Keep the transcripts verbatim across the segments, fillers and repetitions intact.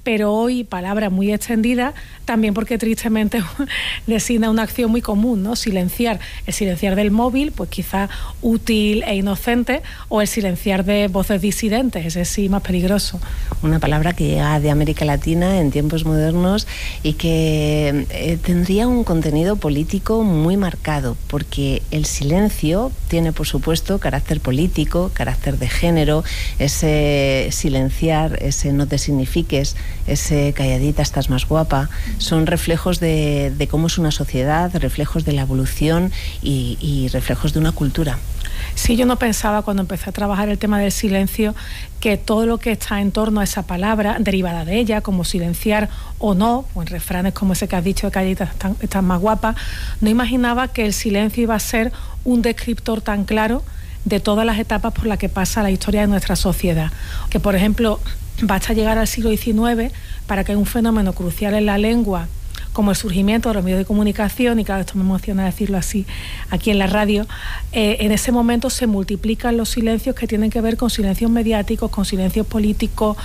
pero hoy palabra muy extendida, también porque tristemente designa una acción muy común, ¿no? Silenciar. El silenciar del móvil, pues quizá útil e inocente, o el silenciar de voces disidentes, ese sí más peligroso. Una palabra que llega de América Latina en tiempos modernos y que eh, tendría un contenido político muy marcado, porque el silencio tiene, por supuesto, carácter político, carácter de género, ese silenciar, ese no te signifiques, ese calladita estás más guapa, son reflejos de, de cómo es una sociedad, reflejos de la evolución y, y reflejos de una cultura. Sí, yo no pensaba cuando empecé a trabajar el tema del silencio que todo lo que está en torno a esa palabra, derivada de ella, como silenciar o no, o en refranes como ese que has dicho de calladita estás más guapa, no imaginaba que el silencio iba a ser un descriptor tan claro de todas las etapas por las que pasa la historia de nuestra sociedad. Que, por ejemplo, basta llegar al siglo diecinueve para que un fenómeno crucial en la lengua, como el surgimiento de los medios de comunicación, y claro, esto me emociona decirlo así aquí en la radio, eh, en ese momento se multiplican los silencios que tienen que ver con silencios mediáticos, con silencios políticos,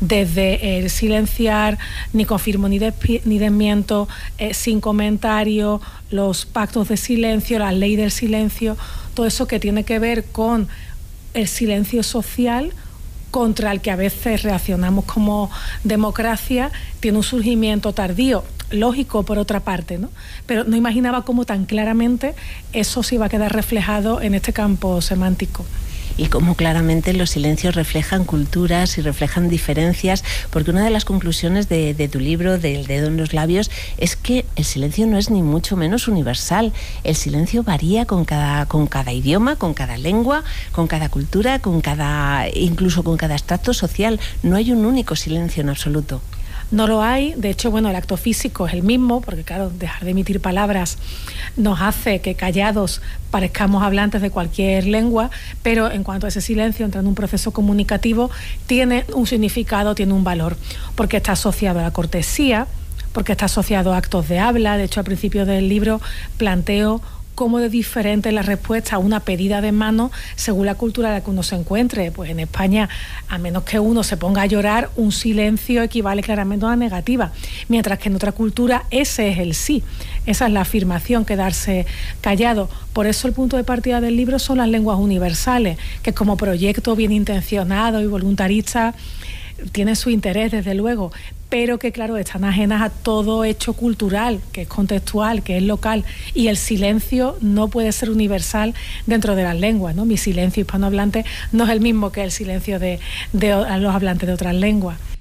desde el silenciar, ni confirmo ni, despi- ni desmiento, eh, sin comentarios, los pactos de silencio, la ley del silencio, todo eso que tiene que ver con el silencio social, contra el que a veces reaccionamos como democracia, tiene un surgimiento tardío, lógico por otra parte, ¿no? Pero no imaginaba cómo tan claramente eso se iba a quedar reflejado en este campo semántico. Y cómo claramente los silencios reflejan culturas y reflejan diferencias, porque una de las conclusiones de, de tu libro, del dedo en los labios, es que el silencio no es ni mucho menos universal. El silencio varía con cada, con cada idioma, con cada lengua, con cada cultura, con cada, incluso con cada estrato social. No hay un único silencio en absoluto. No lo hay, de hecho, bueno, el acto físico es el mismo, porque claro, dejar de emitir palabras nos hace que callados parezcamos hablantes de cualquier lengua, pero en cuanto a ese silencio, entra en un proceso comunicativo, tiene un significado, tiene un valor, porque está asociado a la cortesía, porque está asociado a actos de habla. De hecho, al principio del libro planteo cómo de diferente es la respuesta a una pedida de mano según la cultura en la que uno se encuentre. Pues en España, a menos que uno se ponga a llorar, un silencio equivale claramente a una negativa, mientras que en otra cultura ese es el sí, esa es la afirmación, quedarse callado. Por eso el punto de partida del libro son las lenguas universales, que como proyecto bien intencionado y voluntarista tienen su interés, desde luego, pero que claro, están ajenas a todo hecho cultural, que es contextual, que es local, y el silencio no puede ser universal dentro de las lenguas, ¿no? Mi silencio hispanohablante no es el mismo que el silencio de, de los hablantes de otras lenguas.